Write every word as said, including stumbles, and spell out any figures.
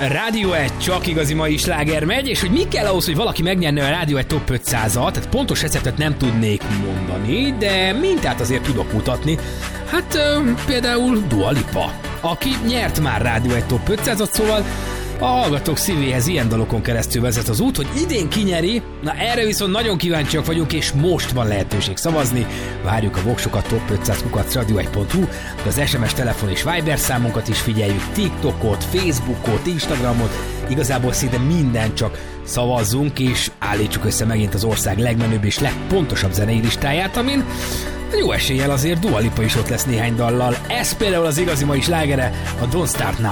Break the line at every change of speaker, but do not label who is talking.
Rádió egy csak igazi mai sláger megy, és hogy mi kell ahhoz, hogy valaki megnyerne a Rádió egy top ötszázat, tehát pontos receptet nem tudnék mondani, de mintát azért tudok mutatni. Hát például Dua Lipa, aki nyert már Rádió egy top ötszázat, szóval a hallgatók szívéhez ilyen dalokon keresztül vezet az út, hogy idén kinyeri. Na erre viszont nagyon kíváncsiak vagyunk, és most van lehetőség szavazni. Várjuk a voksokat, top ötszáz kukac radio egy pont hu, az es em es, telefon és Viber számunkat is figyeljük, TikTokot, Facebookot, Instagramot, igazából szinte minden, csak szavazzunk, és állítsuk össze megint az ország legmenőbb és legpontosabb zenei listáját, amin jó eséllyel azért Dua Lipa is ott lesz néhány dallal. Ez például az igazi mai slágere, a Don't Start Now.